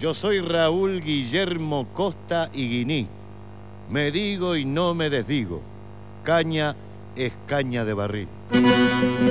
Yo soy Raúl Guillermo Costa y Guiní. Me digo y no me desdigo. Caña es caña de barril.